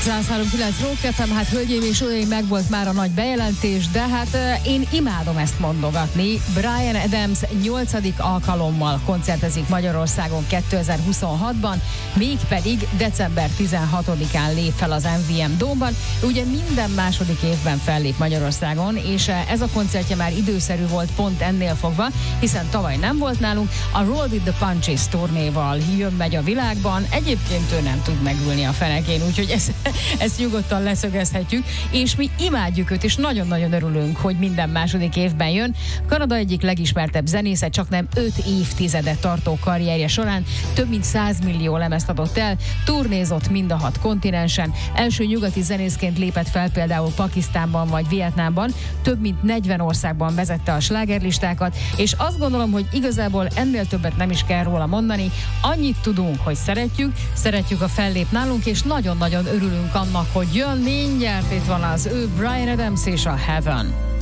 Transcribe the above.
103.9 Rock FM, hát hölgyeim és uraim, megvolt már a nagy bejelentés, de hát én imádom ezt mondogatni. Bryan Adams 8. alkalommal koncertezik Magyarországon 2026-ban, mégpedig december 16-án lép fel az MVM Dome-ban. Ugye minden második évben fellép Magyarországon, és ez a koncertje már időszerű volt pont ennél fogva, hiszen tavaly nem volt nálunk. A Roll with the Punches turnéval jön-megy a világban, egyébként ő nem tud megülni a fenekén, úgyhogy ezt nyugodtan leszögezhetjük, és mi imádjuk őt, és nagyon-nagyon örülünk, hogy minden második évben jön. Kanada egyik legismertebb zenésze, csaknem 5 évtizedet tartó karrierje során több mint 100 millió lemezt adott el, turnézott mind a 6 kontinensen, első nyugati zenészként lépett fel például Pakisztánban vagy Vietnámban, több mint 40 országban vezette a slágerlistákat, és azt gondolom, hogy igazából ennél többet nem is kell róla mondani, annyit tudunk, hogy szeretjük a fellép nálunk, és nagyon-nagyon örülünk annak, hogy jön mindjárt, itt van az ő Bryan Adams és a Heaven.